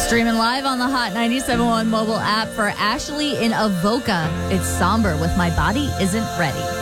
Streaming live on the Hot 97.1 mobile app for Ashley in Avoca. It's Somber with My Body Isn't Ready.